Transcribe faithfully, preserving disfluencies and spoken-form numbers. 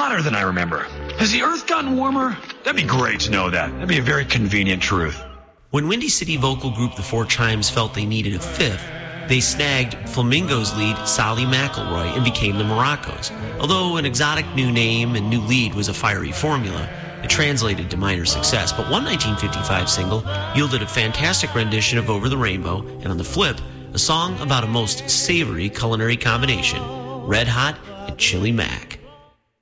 hotter than I remember. Has the Earth gotten warmer? That'd be great to know that. That'd be a very convenient truth. When Windy City vocal group The Four Chimes felt they needed a fifth, they snagged Flamingo's lead Solly McElroy and became the Moroccos. Although an exotic new name and new lead was a fiery formula, it translated to minor success. But one nineteen fifty-five single yielded a fantastic rendition of Over the Rainbow, and on the flip, a song about a most savory culinary combination, Red Hot and Chili Mac.